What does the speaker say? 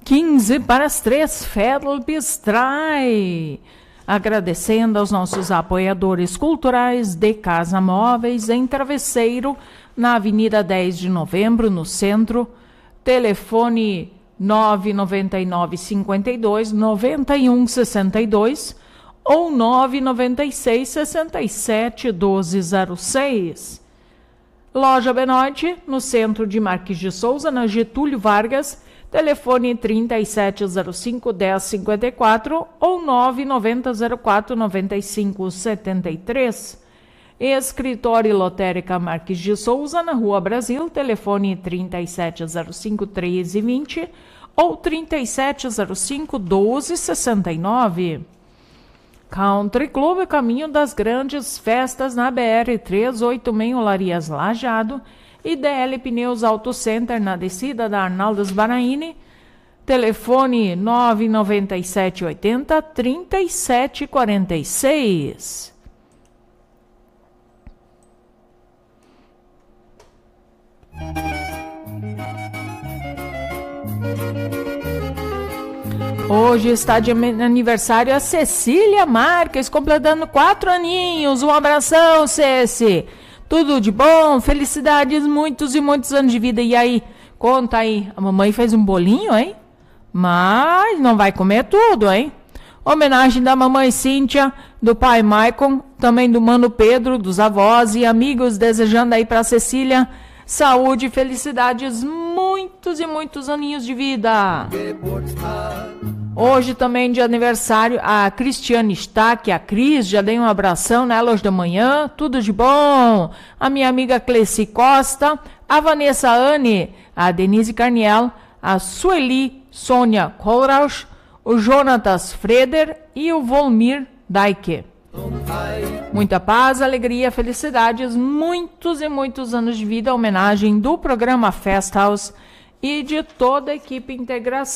15 para as 3, Felbistrai. Agradecendo aos nossos apoiadores culturais de Casa Móveis, em Travesseiro, na Avenida 10 de Novembro, no centro. Telefone 999 52 91 62 ou 996 67 1206. Loja Benoit, no centro de Marques de Souza, na Getúlio Vargas. Telefone 3705-1054 ou 99004-9573. Escritório Lotérica Marques de Souza, na Rua Brasil. Telefone 3705-1320 ou 3705-1269. Country Club, caminho das grandes festas na BR-386, Olarias Lajeado. E DL Pneus Auto Center, na descida da Arnaldo Sbaraini. Telefone 99780-3746. Hoje está de aniversário a Cecília Marques, completando 4 aninhos. Um abração, Ceci. Tudo de bom, felicidades, muitos e muitos anos de vida. E aí, conta aí, a mamãe fez um bolinho, hein? Mas não vai comer tudo, hein? Homenagem da mamãe Cíntia, do pai Maicon, também do mano Pedro, dos avós e amigos, desejando aí para Cecília saúde e felicidades, muitos e muitos aninhos de vida. Hoje também de aniversário a Cristiane Stack, a Cris, já dei um abração nela hoje da manhã, tudo de bom. A minha amiga Cleci Costa, a Vanessa Anne, a Denise Carniel, a Sueli Sônia Kohlrausch, o Jonatas Freder e o Volmir Daike. Muita paz, alegria, felicidades, muitos e muitos anos de vida, homenagem do programa Fest House e de toda a equipe Integração.